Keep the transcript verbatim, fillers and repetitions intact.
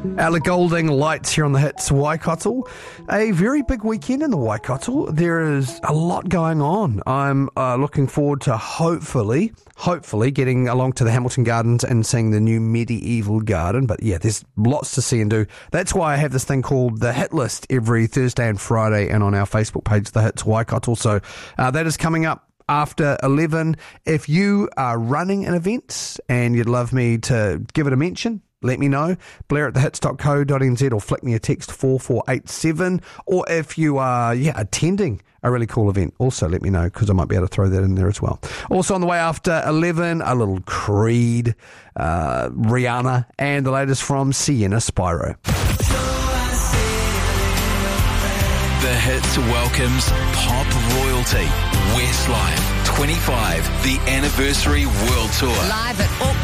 Ellie Goulding, Lights here on the Hits Waikato. A very big weekend in the Waikato. There is a lot going on. I'm uh, looking forward to hopefully, hopefully getting along to the Hamilton Gardens and seeing the new medieval garden. But yeah, there's lots to see and do. That's why I have this thing called the Hit List every Thursday and Friday, and on our Facebook page, the Hits Waikato. So uh, that is coming up after eleven. If you are running an event and you'd love me to give it a mention, let me know. Blair at the hits dot co dot n z or flick me a text four four eight seven. Or if you are yeah attending a really cool event, also let me know, because I might be able to throw that in there as well. Also on the way after eleven, a little Creed, uh, Rihanna, and the latest from Sienna Spyro. The Hits welcomes pop royalty Westlife twenty-five, the anniversary world tour. Live at Auckland.